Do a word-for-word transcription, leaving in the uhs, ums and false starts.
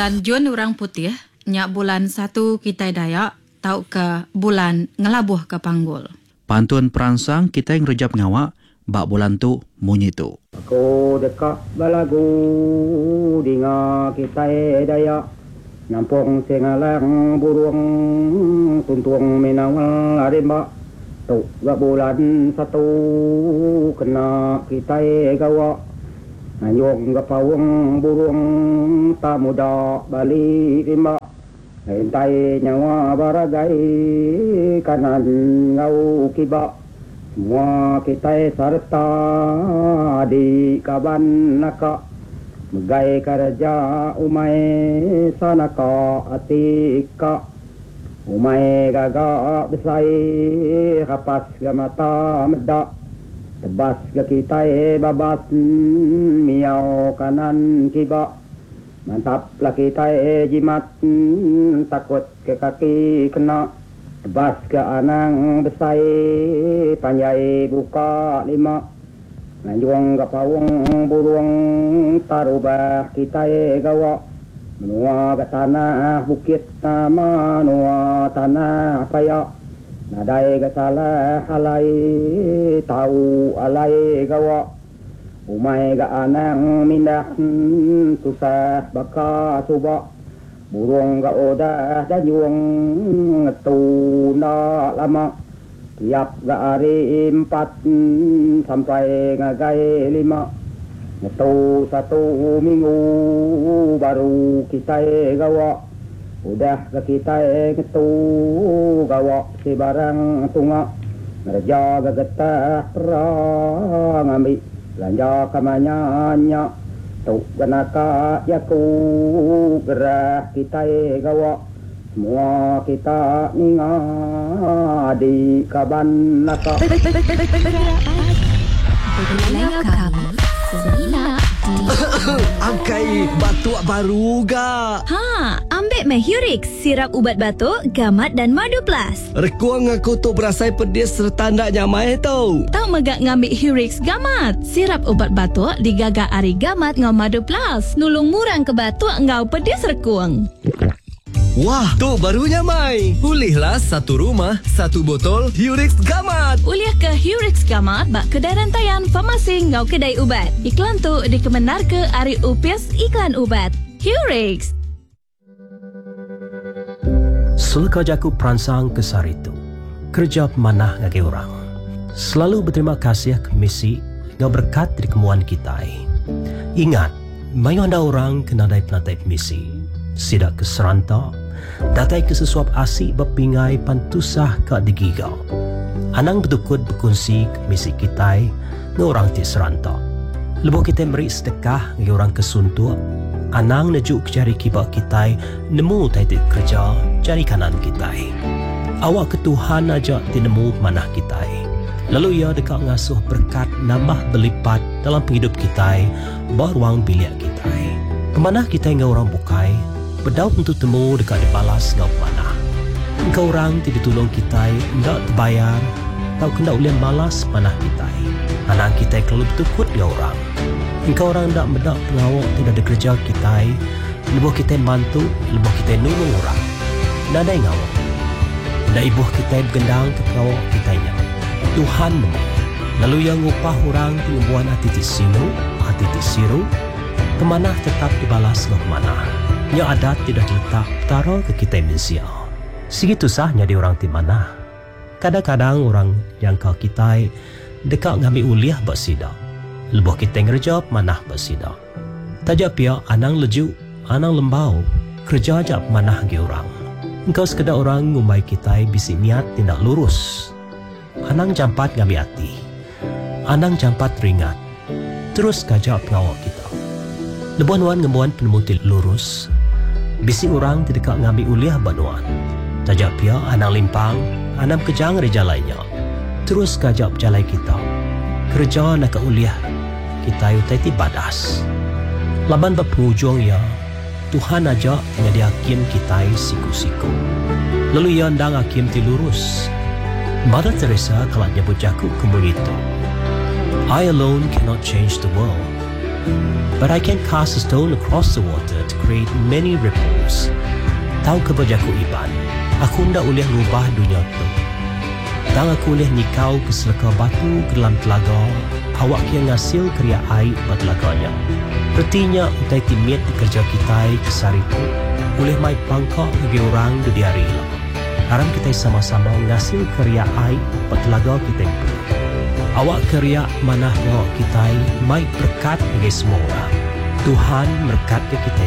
bulan Jun orang putih, nyak bulan satu kita Dayak, tau ke bulan ngelabuh ke panggul. Pantun perangsang kita yang rejap ngawak, bak bulan tu munyi tu. Aku dekat balagu dinga kita Dayak, nampung sengalang burung tuntung minawal arimba. Tu gak bulan satu kena kita gawa, nanyong gak pawang burung tak muda balik rimba. Hentai nyawa baragai kanan ngau kiba, semua kita serta di kaban naka. Megai kerja umai sanaka atika, umai gagak besai kapas ke mata medak. Tebas ke kita babas miau kanan kiba. Mantap lah kita jimat takut ke kaki kena. Tebas ke anang besai panjai buka lima. Nanjuang ke pawang burung tarubah kita gawa. Menua ke tanah bukit nama nua tanah paya. Nadai ke salah alai tahu alai gawa. Umai ke anang mindah susah baka subak. Burung ke odah danyuang ngetuna lama. Tiap ke hari empat sampai ngagai lima. Ngetu satu minggu baru kita gawa. Udah ke kita ngetu gawa si barang tunga. Ngerja ke getah perang ambil belanja kamanyanya. Tu kenaka yaku gerah kita gawa. Semua kita ninga di kaban naka. Angkai batuk baru ga. Ha, ambek meh Hurix, sirap ubat batuk, gamat dan madu plus. Rekuang aku tu berasai pedis serta ndak nyamai tau. Tau megak ngambil Hurix gamat. Sirap ubat batuk digagak ari gamat ngau madu plus. Nulung murang ke batuk ngau pedis rekuang. Wah, tu barunya Mai. Ulihlah satu rumah, satu botol Hurix Gamat. Uliah ke Hurix Gamat bak kedai rantaian farmasi ngau kedai ubat. Iklan tu dikemenar ke Ari Upias Iklan Ubat. Hurix. Selekajaku peransang kesar itu. Kerja pemanah ngagi orang. Selalu berterima kasih ke misi ngau berkat dari kemuan kita. Ingat, mayu anda orang kena dari penatai misi. Sidak ke seranta, datai ke sesuap asik berpingai pantusah ke digigau. Anang bertukut berkongsi ke misi kita nge orang ti seranta. Lebuh kita beri sedekah nge orang kesuntuk. Anang nejuk ke jari kibak kita nemu tai kerja jari kanan kita. Awak ke Tuhan aja ti nemu manah kita. Lalu ia dekat ngasuh berkat nambah berlipat dalam penghidup kita baruang biliak kita. Kemanah kita nge orang bukai berdau untuk temu dekat dibalas ngau panah. Engkau orang tidak tolong kita, enggak terbayar, tau kena ulian balas panah kita. Anak kita kalau bertukut ngau orang. Engkau orang enggak mendak pengawak tidak ada kerja kita, lebuh kita bantu, lebuh kita nolong orang. Nadai ngawak. Ndak ibuh kita bergendang ke pengawak kita nya. Tuhan nemu. Lalu yang upah orang pengembuan hati tisiru, hati tisiru, kemanah tetap dibalas ngau manah. Yang adat tidak letak taruh ke kita manusia. Segitu sahnya di orang di mana. Kadang-kadang orang yang kau kita dekat ngambil uliah bersida. Lebuh kita ngerjap manah bersida. Tajak pia anang leju, anang lembau, kerja ajak manah ke orang. Engkau sekedar orang ngumbai kita bisi niat tindak lurus. Anang jampat ngambil hati. Anang jampat ringat. Terus kajak pengawal kita. Lebuan-wan ngembuan penemuti lurus. Bisi orang tidak ngambil uliah banuan. Tajak pia anang limpang, anam kejang reja lainnya. Terus kajak berjalai kita. Kerja nak uliah kita utai ti badas. Laban berpenghujung ya, Tuhan aja nyadi hakim kita siku-siku. Lalu ia ndang hakim ti lurus. Mother Teresa kalau nyebut jaku kemun itu. I alone cannot change the world, But I can cast a stone across the water to create many ripples. Tahu ke bajaku Iban, aku ndak boleh rubah dunia tu. Tang aku boleh nikau ke selaka batu ke dalam telaga, awak kia ngasil keria air pada telaganya. Artinya utai timit kerja kita ke saritu, boleh mai pangkak bagi orang di hari lah. Haram kita sama-sama ngasil keria air pada telaga kita itu. Awak keria mana awak kita mai berkat bagi semua orang. Tuhan berkat ke kita